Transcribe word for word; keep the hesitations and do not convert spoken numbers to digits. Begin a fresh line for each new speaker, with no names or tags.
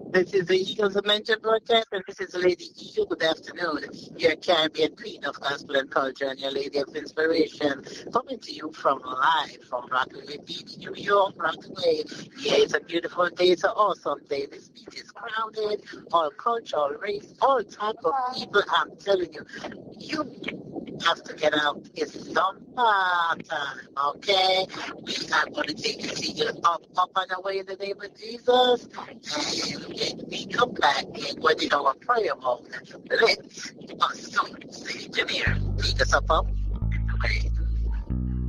This is the Eagles of Mentor broadcast, and this is Lady Eagle. Good afternoon. Your Caribbean Queen of Gospel and Culture and your Lady of Inspiration. Coming to you from live from Rockaway Beach, New York, Rockaway. Yeah, it's a beautiful day. It's an awesome day. This beach is crowded, all culture, all race, all type of people. I'm telling you, you have to get out. It's summer time, okay? We are going to take the Eagles up, up and away in the name of Jesus. And we come back and what did our prayer moment. Let's us go. Engineer, take us up up. Okay.